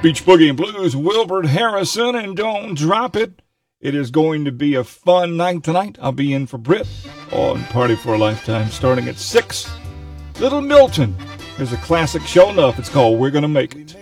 Beach Boogie and Blues, Wilbert Harrison, and Don't Drop It. It is going to be a fun night tonight. I'll be in for Brit on Party for a Lifetime starting at 6. Little Milton. Here's a classic show enough. It's called We're Gonna Make It.